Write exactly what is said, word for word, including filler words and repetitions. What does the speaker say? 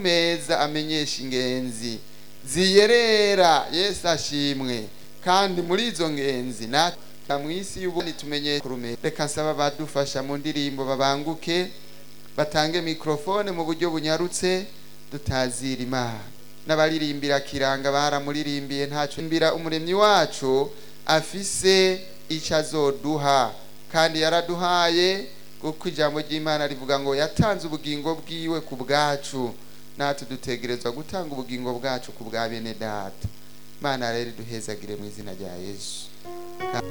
meza amenyesha ingenzi ziyerera. Yesu ashimwe. Kandi muri izo ngenzi natwe mw'isi y'ubundi tumenye kurume. Reka nsaba badufasha mu ndirimbo babanguke batange mikrofone mu buryo bunyarutse dutazira Imana. N'abaririmbira kiranga baramuririmbiye ntaco mbira umuremyi wacu afise ico azoduha, kandi yaraduhaye kuko ijambo ry'Imana rivuga ngo yatanze ubugingo bwiwe ku bwacu, natwe dutegerezwa gutanga ubugingo bwacu ku bwa bene data. Imana rero duhezagire mu izina rya Yesu.